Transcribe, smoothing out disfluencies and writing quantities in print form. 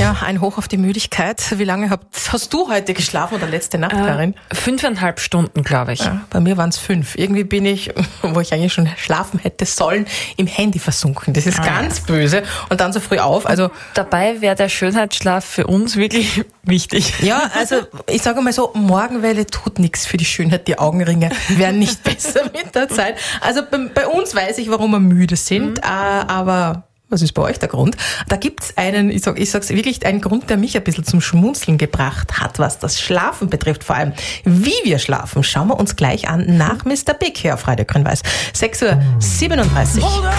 Ja, ein Hoch auf die Müdigkeit. Wie lange hast du heute geschlafen oder letzte Nacht, Karin? 5,5 Stunden, glaube ich. Ja, bei mir waren es 5. Irgendwie bin ich, wo ich eigentlich schon schlafen hätte sollen, im Handy versunken. Das ist ganz böse. Und dann so früh auf. Also Dabei wäre der Schönheitsschlaf für uns wirklich wichtig. ja, also ich sage mal so, Morgenwelle tut nichts für die Schönheit. Die Augenringe werden nicht besser mit der Zeit. Also bei uns weiß ich, warum wir müde sind, aber was ist bei euch der Grund? Da gibt's einen, ich sag's wirklich, einen Grund, der mich ein bisschen zum Schmunzeln gebracht hat, was das Schlafen betrifft, vor allem wie wir schlafen. Schauen wir uns gleich an nach Mr. Big hier auf Radio Grün-Weiß. 6:37 Uhr.